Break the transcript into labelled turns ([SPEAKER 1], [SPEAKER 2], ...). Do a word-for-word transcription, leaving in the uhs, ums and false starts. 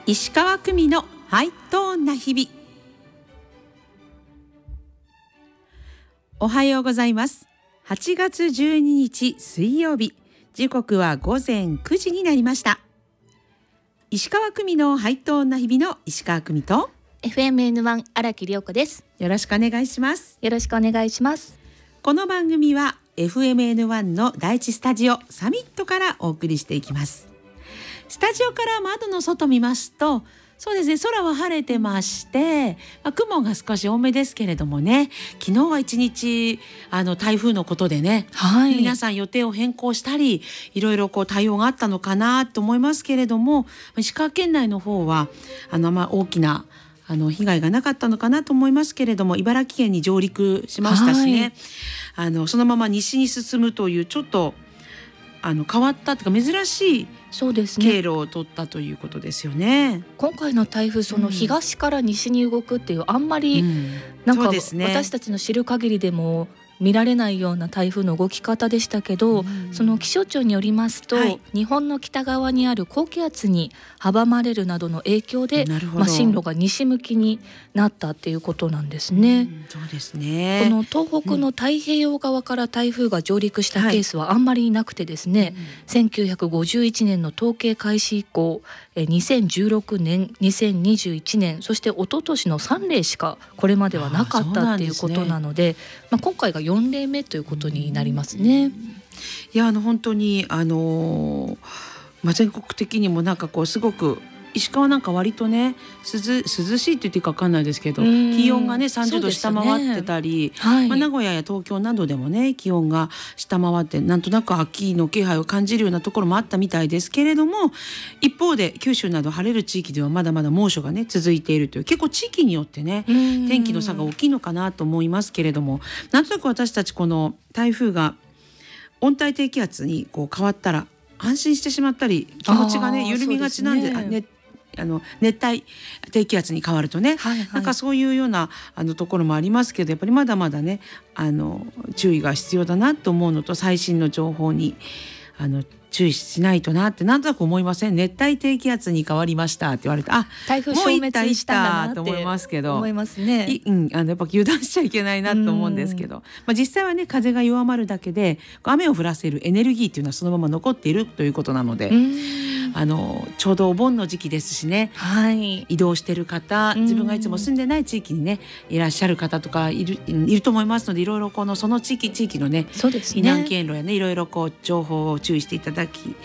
[SPEAKER 1] 石川久美のハイトーンな日々。おはようございます。はちがつじゅうににち水曜日、時刻はごぜんくじになりました。石川久美のハイトーンな日々の石川久美と
[SPEAKER 2] エフエムエヌワン 荒木涼子です。
[SPEAKER 1] よろしくお願いします。
[SPEAKER 2] よろしくお願いします。
[SPEAKER 1] この番組は エフエムエヌワン の第一スタジオサミットからお送りしていきます。スタジオから窓の外見ますと、そうですね、空は晴れてまして、まあ、雲が少し多めですけれどもね、昨日は一日あの台風のことでね、はい、皆さん予定を変更したりいろいろこう対応があったのかなと思いますけれども、石川県内の方はあの、まあ、大きなあの被害がなかったのかなと思いますけれども、茨城県に上陸しましたしね、はい、あのそのまま西に進むというちょっとあの変わったというか珍しい
[SPEAKER 2] そうですね、
[SPEAKER 1] 経路を取ったということですよね。
[SPEAKER 2] 今回の台風、その東から西に動くっていう、うん、あんまりなんか私たちの知る限りでも見られないような台風の動き方でしたけど、うん、その気象庁によりますと、はい、日本の北側にある高気圧に阻まれるなどの影響で、まあ、進路が西向きになったっていうことなんですね。うん、
[SPEAKER 1] そうですね。こ
[SPEAKER 2] の東北の太平洋側から台風が上陸したケースはあんまりなくてですね、はい、せんきゅうひゃくごじゅういちねんの統計開始以降、にせんじゅうろくねん、にせんにじゅういちねん、そして一昨年のさんれいしかこれまではなかったっていうことなので、まあ、今回がよんれいめということになりますね。
[SPEAKER 1] いやあの本当にあのーまあ、全国的にもなんかこうすごく石川なんか割とね涼、涼しいって言っていいか分かんないですけど、気温がねさんじゅうど下回ってたり、ね、はい、まあ、名古屋や東京などでもね気温が下回ってなんとなく秋の気配を感じるようなところもあったみたいですけれども、一方で九州など晴れる地域ではまだまだ猛暑がね続いているという、結構地域によってね天気の差が大きいのかなと思いますけれども、なんとなく私たちこの台風が温帯低気圧にこう変わったら安心してしまったり、気持ちがね緩みがちなんで、あ、ね、あの熱帯低気圧に変わるとね、はいはい、なんかそういうようなあのところもありますけど、やっぱりまだまだねあの注意が必要だなと思うのと、最新の情報にあの注意しないとなってなんとなく思いません？熱帯低気圧に変わりましたって言われて、あ、
[SPEAKER 2] 台風消滅したんだなって
[SPEAKER 1] と思いますけど、
[SPEAKER 2] 思いますね。
[SPEAKER 1] うん、あのやっぱ油断しちゃいけないなと思うんですけど、まあ、実際はね風が弱まるだけで雨を降らせるエネルギーっていうのはそのまま残っているということなので、あのちょうどお盆の時期ですしね、はい、移動している方、自分がいつも住んでない地域にねいらっしゃる方とかいる、いると思いますので、いろいろこのその地域地域のね、そうですね、避難経路やねいろいろこう情報を注意していただき